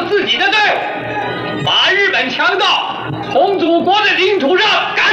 自己的队伍，把日本强盗从祖国的领土上赶